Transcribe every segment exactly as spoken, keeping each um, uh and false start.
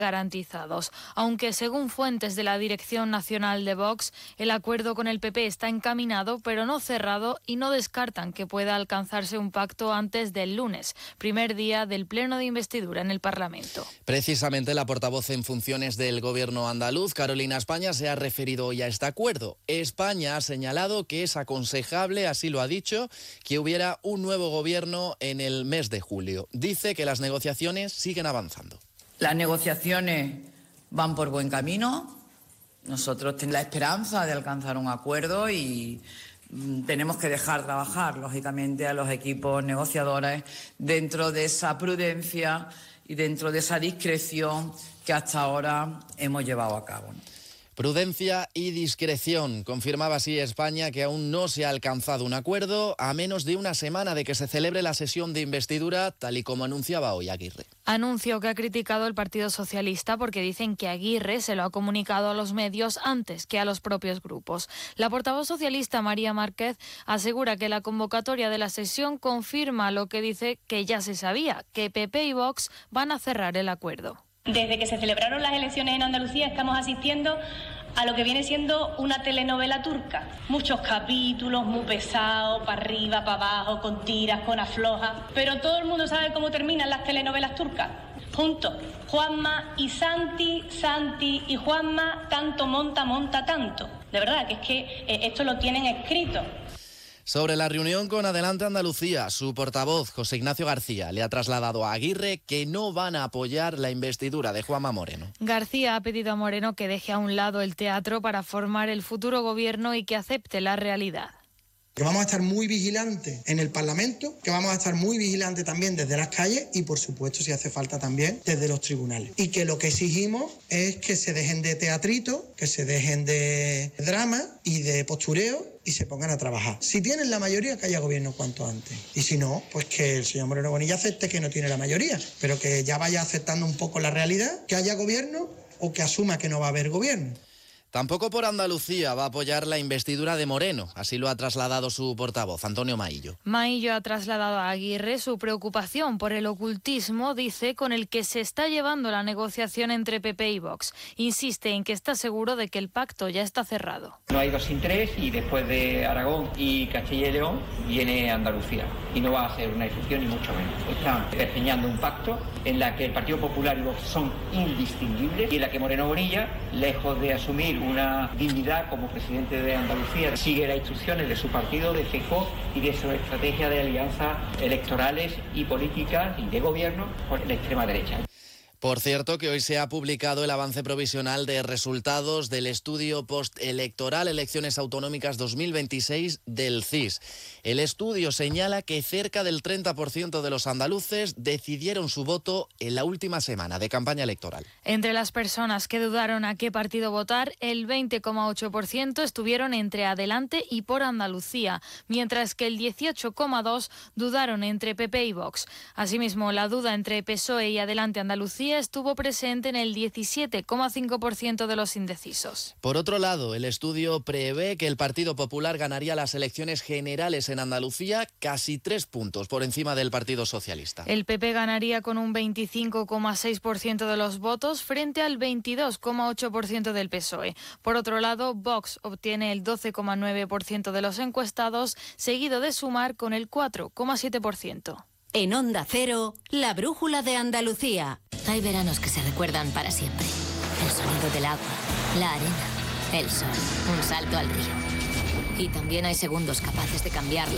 garantizados. Aunque según fuentes de la Dirección Nacional de Vox, el acuerdo con el P P está encaminado pero no cerrado y no descartan que pueda alcanzarse un pacto antes del lunes, primer día del pleno de investidura en el Parlamento. Precisamente la portavoz en funciones del gobierno andaluz, Carolina España, se ha referido hoy a este acuerdo. España ha señalado que es aconsejable, así lo ha dicho, que hubiera un nuevo gobierno en el mes de julio. Dice que las negociaciones siguen avanzando. Las negociaciones van por buen camino. Nosotros tenemos la esperanza de alcanzar un acuerdo y mm, tenemos que dejar trabajar, lógicamente, a los equipos negociadores dentro de esa prudencia y dentro de esa discreción que hasta ahora hemos llevado a cabo. Prudencia y discreción. Confirmaba así España que aún no se ha alcanzado un acuerdo a menos de una semana de que se celebre la sesión de investidura, tal y como anunciaba hoy Aguirre. Anuncio que ha criticado el Partido Socialista porque dicen que Aguirre se lo ha comunicado a los medios antes que a los propios grupos. La portavoz socialista María Márquez asegura que la convocatoria de la sesión confirma lo que dice que ya se sabía, que P P y Vox van a cerrar el acuerdo. Desde que se celebraron las elecciones en Andalucía estamos asistiendo a lo que viene siendo una telenovela turca. Muchos capítulos, muy pesados, para arriba, para abajo, con tiras, con aflojas. Pero todo el mundo sabe cómo terminan las telenovelas turcas. Juntos, Juanma y Santi, Santi y Juanma, tanto monta, monta tanto. De verdad que es que eh, esto lo tienen escrito. Sobre la reunión con Adelante Andalucía, su portavoz, José Ignacio García, le ha trasladado a Aguirre que no van a apoyar la investidura de Juanma Moreno. García ha pedido a Moreno que deje a un lado el teatro para formar el futuro gobierno y que acepte la realidad. Que vamos a estar muy vigilantes en el Parlamento, que vamos a estar muy vigilantes también desde las calles y, por supuesto, si hace falta también desde los tribunales. Y que lo que exigimos es que se dejen de teatrito, que se dejen de drama y de postureo y se pongan a trabajar. Si tienen la mayoría, que haya gobierno cuanto antes. Y si no, pues que el señor Moreno Bonilla acepte que no tiene la mayoría, pero que ya vaya aceptando un poco la realidad, que haya gobierno o que asuma que no va a haber gobierno. Tampoco por Andalucía va a apoyar la investidura de Moreno, así lo ha trasladado su portavoz, Antonio Maillo. Maillo ha trasladado a Aguirre su preocupación por el ocultismo, dice, con el que se está llevando la negociación entre P P y Vox. Insiste en que está seguro de que el pacto ya está cerrado. No hay dos sin tres y después de Aragón y Castilla y León viene Andalucía y no va a ser una excepción ni mucho menos. Están pergeñando un pacto en la que el Partido Popular y Vox son indistinguibles y en la que Moreno Bonilla, lejos de asumir una dignidad como presidente de Andalucía, sigue las instrucciones de su partido, de Feijóo y de su estrategia de alianzas electorales y políticas y de gobierno con la extrema derecha. Por cierto, que hoy se ha publicado el avance provisional de resultados del estudio postelectoral Elecciones Autonómicas dos mil veintiséis del C I S. El estudio señala que cerca del treinta por ciento de los andaluces decidieron su voto en la última semana de campaña electoral. Entre las personas que dudaron a qué partido votar, el veinte coma ocho por ciento estuvieron entre Adelante y Por Andalucía, mientras que el dieciocho coma dos por ciento dudaron entre P P y Vox. Asimismo, la duda entre P S O E y Adelante Andalucía estuvo presente en el diecisiete coma cinco por ciento de los indecisos. Por otro lado, el estudio prevé que el Partido Popular ganaría las elecciones generales en Andalucía casi tres puntos por encima del Partido Socialista. El P P ganaría con un veinticinco coma seis por ciento de los votos frente al veintidós coma ocho por ciento del P S O E. Por otro lado, Vox obtiene el doce coma nueve por ciento de los encuestados, seguido de Sumar con el cuatro coma siete por ciento. En Onda Cero, la brújula de Andalucía. Hay veranos que se recuerdan para siempre. El sonido del agua, la arena, el sol, un salto al río. Y también hay segundos capaces de cambiarlo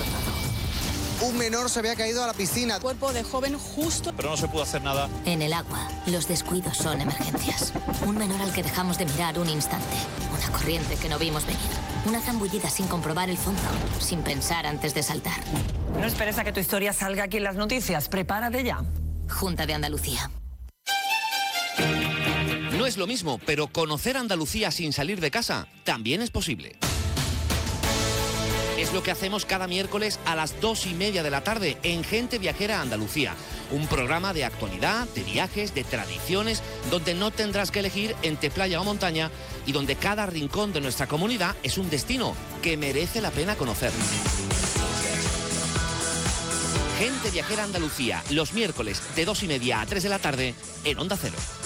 todo. Un menor se había caído a la piscina. Cuerpo de joven justo. Pero no se pudo hacer nada. En el agua, los descuidos son emergencias. Un menor al que dejamos de mirar un instante. Una corriente que no vimos venir. Una zambullida sin comprobar el fondo, sin pensar antes de saltar. No esperes a que tu historia salga aquí en las noticias. Prepárate ya. Junta de Andalucía. No es lo mismo, pero conocer Andalucía sin salir de casa también es posible. Es lo que hacemos cada miércoles a las dos y media de la tarde en Gente Viajera Andalucía. Un programa de actualidad, de viajes, de tradiciones, donde no tendrás que elegir entre playa o montaña y donde cada rincón de nuestra comunidad es un destino que merece la pena conocer. Gente Viajera Andalucía, los miércoles de dos y media a tres de la tarde en Onda Cero.